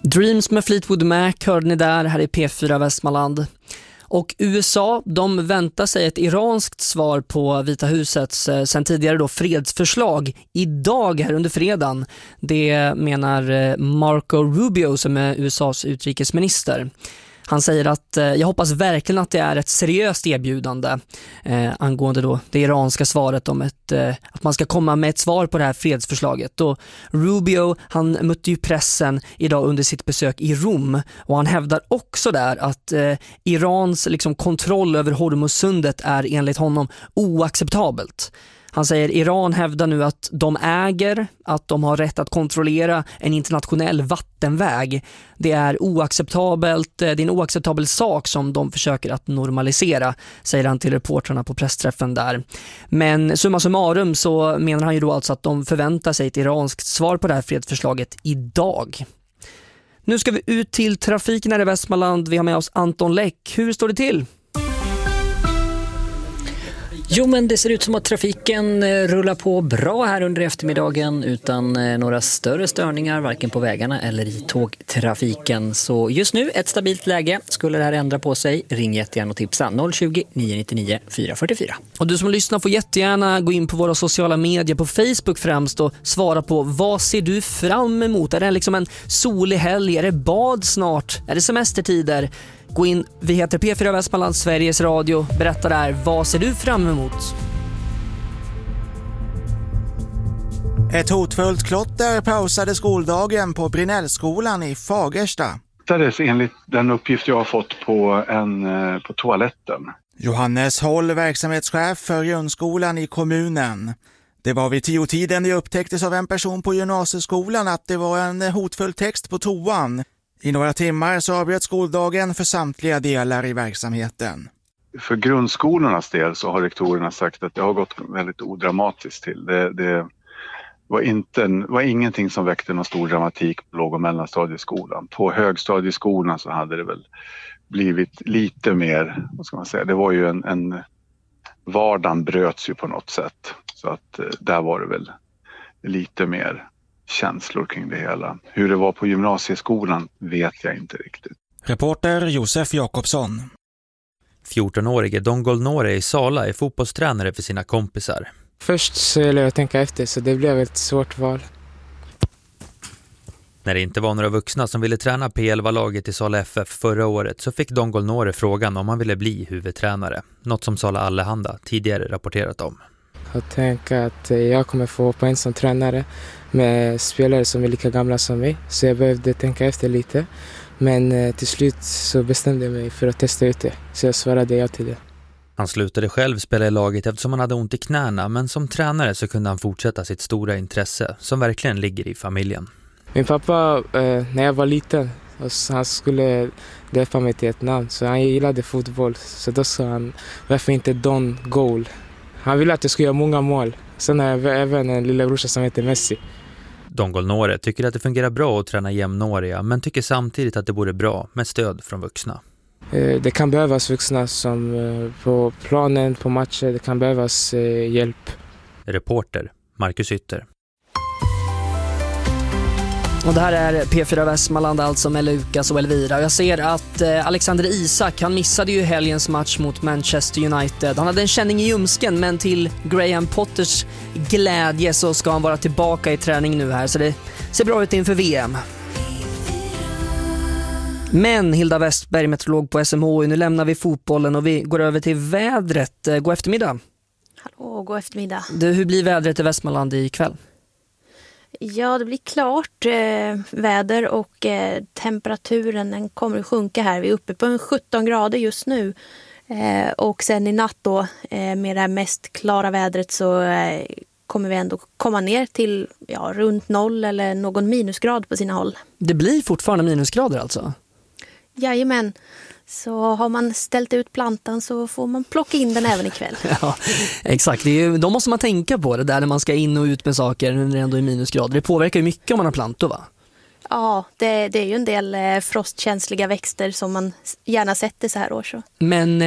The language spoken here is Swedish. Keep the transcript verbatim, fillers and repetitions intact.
Dreams med Fleetwood Mac hörde ni där, här i P fyra Västmanland. Och U S A, de väntar sig ett iranskt svar på Vita husets eh, sen tidigare då fredsförslag idag här under fredagen. Det menar eh, Marco Rubio som är U S A:s utrikesminister. Han säger att eh, jag hoppas verkligen att det är ett seriöst erbjudande eh, angående då det iranska svaret om ett, eh, att man ska komma med ett svar på det här fredsförslaget. Och Rubio, han mötte ju pressen idag under sitt besök i Rom och han hävdar också där att eh, Irans liksom, kontroll över Hormuzsundet är enligt honom oacceptabelt. Han säger Iran hävdar nu att de äger, att de har rätt att kontrollera en internationell vattenväg. Det är oacceptabelt, det är en oacceptabel sak som de försöker att normalisera, säger han till reportrarna på pressträffen där. Men summa summarum så menar han ju då alltså att de förväntar sig ett iranskt svar på det här fredsförslaget idag. Nu ska vi ut till trafiken här i Västmanland. Vi har med oss Anton Läck. Hur står det till? Jo, men det ser ut som att trafiken rullar på bra här under eftermiddagen utan några större störningar varken på vägarna eller i tågtrafiken. Så just nu ett stabilt läge. Skulle det här ändra på sig, ring jättegärna och tipsa noll tjugo, nio nio nio, fyra fyra fyra. Och du som lyssnar får jättegärna gå in på våra sociala medier på Facebook främst och svara på vad ser du fram emot? Är det liksom en solig helg? Är det bad snart? Är det semestertider? Gå in, vi heter P fyra Västmanland, Sveriges Radio. Berätta där, vad ser du fram emot? Ett hotfullt klotter pausade skoldagen på Brinellskolan i Fagersta. Det är enligt den uppgift jag har fått på, en, på toaletten. Johannes Håll, verksamhetschef för grundskolan i kommunen. Det var vid tiotiden det upptäcktes av en person på gymnasieskolan att det var en hotfull text på toan. I några timmar så avbröt skoldagen för samtliga delar i verksamheten. För grundskolornas del så har rektorerna sagt att det har gått väldigt odramatiskt till. Det, det var, inte, var ingenting som väckte någon stor dramatik på låg- och mellanstadieskolan. På högstadieskolan så hade det väl blivit lite mer, vad ska man säga, det var ju en, en vardagen bröts ju på något sätt. Så att där var det väl lite mer känslor kring det hela. Hur det var på gymnasieskolan vet jag inte riktigt. Reporter Josef Jakobsson. fjorton-årige Don Golnore i Sala är fotbollstränare för sina kompisar. Först så gäller jag att tänka efter så det blev ett svårt val. När det inte var några vuxna som ville träna P elva-laget i Sala F F förra året så fick Don Golnore frågan om han ville bli huvudtränare. Något som Sala Allehanda tidigare rapporterat om. Jag tänker att jag kommer få poäng som tränare med spelare som är lika gamla som mig. Så jag behövde tänka efter lite. Men till slut så bestämde jag mig för att testa ut det. Så jag svarade ja till det. Han slutade själv spela i laget eftersom han hade ont i knäna. Men som tränare så kunde han fortsätta sitt stora intresse som verkligen ligger i familjen. Min pappa, när jag var liten, han skulle döpa mig till ett namn. Så han gillade fotboll. Så då sa han, varför inte Don Goal? Han ville att jag skulle göra många mål. Sen har jag även en lilla brorsa som heter Messi. Don Golnore tycker att det fungerar bra att träna jämnåriga men tycker samtidigt att det vore bra med stöd från vuxna. Det kan behövas vuxna som på planen, på matcher. Det kan behövas hjälp. Reporter Marcus Ytter. Och det här är P fyra Västmanland alltså med Lukas och Elvira. Jag ser att eh, Alexander Isak, han missade ju helgens match mot Manchester United. Han hade en känning i ljumsken, men till Graham Potters glädje så ska han vara tillbaka i träning nu här. Så det ser bra ut inför V M. Men Hilda Westberg, meteorolog på S M H, nu lämnar vi fotbollen och vi går över till vädret. God eftermiddag. Hallå, god eftermiddag. Du, hur blir vädret i Västmanland ikväll? Ja, det blir klart eh, väder och eh, temperaturen den kommer att sjunka här. Vi är uppe på en sjutton grader just nu. Eh, och sen i natt då eh, med det här mest klara vädret så eh, kommer vi ändå komma ner till ja, runt noll eller någon minusgrad på sina håll. Det blir fortfarande minusgrader alltså? Jajamän. Så har man ställt ut plantan så får man plocka in den även ikväll. Ja, exakt. Det är ju, då måste man tänka på det där när man ska in och ut med saker när det ändå är minusgrader. Det påverkar ju mycket om man har plantor, va? Ja, det, det är ju en del frostkänsliga växter som man gärna sätter så här år. Så. Men